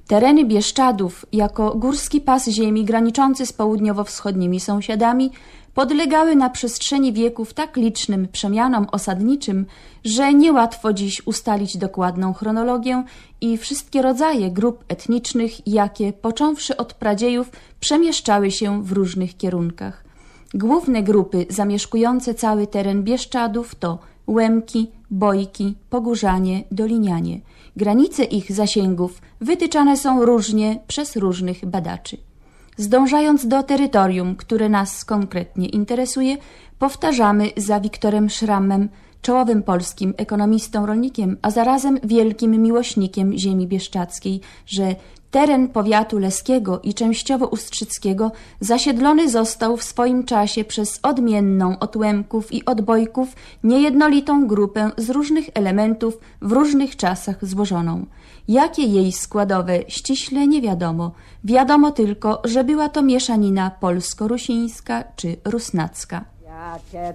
Tereny Bieszczadów, jako górski pas ziemi graniczący z południowo-wschodnimi sąsiadami, podlegały na przestrzeni wieków tak licznym przemianom osadniczym, że niełatwo dziś ustalić dokładną chronologię i wszystkie rodzaje grup etnicznych, jakie, począwszy od pradziejów, przemieszczały się w różnych kierunkach. Główne grupy zamieszkujące cały teren Bieszczadów to Łemki, Bojki, Pogórzanie, Dolinianie. Granice ich zasięgów wytyczane są różnie przez różnych badaczy. Zdążając do terytorium, które nas konkretnie interesuje, powtarzamy za Wiktorem Schrammem, czołowym polskim ekonomistą, rolnikiem, a zarazem wielkim miłośnikiem ziemi bieszczadzkiej, że teren powiatu leskiego i częściowo ustrzyckiego zasiedlony został w swoim czasie przez odmienną od Łemków i od Bojków niejednolitą grupę z różnych elementów w różnych czasach złożoną. Jakie jej składowe ściśle nie wiadomo. Wiadomo tylko, że była to mieszanina polsko-rusińska czy rusnacka. Ja cię